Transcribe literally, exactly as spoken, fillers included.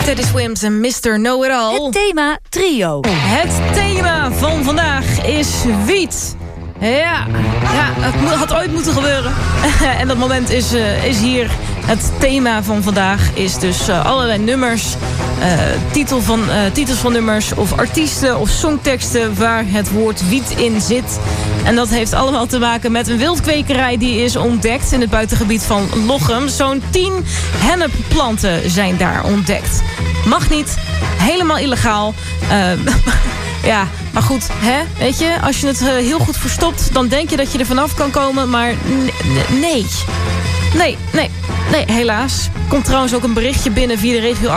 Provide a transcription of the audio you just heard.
Teddy Swims en mister Know-It-All. Het thema trio. Het thema van vandaag is wiet. Ja, ja, het had ooit moeten gebeuren. En dat moment is, uh, is hier. Het thema van vandaag is dus uh, allerlei nummers. Uh, titel van, uh, titels van nummers of artiesten of songteksten waar het woord wiet in zit. En dat heeft allemaal te maken met een wildkwekerij die is ontdekt in het buitengebied van Lochem. Zo'n tien hennepplanten zijn daar ontdekt. Mag niet, helemaal illegaal. Uh, ja, maar goed, hè? Weet je, als je het uh, heel goed verstopt, dan denk je dat je er vanaf kan komen, maar n- n- nee. Nee, nee, nee, helaas. Komt trouwens ook een berichtje binnen via de regio